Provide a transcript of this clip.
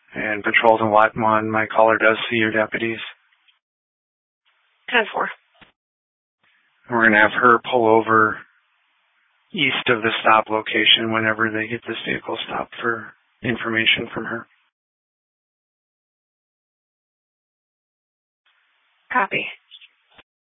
and patrols in Watmon. My caller does see your deputies. 10-4. We're going to have her pull over east of the stop location whenever they get this vehicle stopped for information from her. Copy.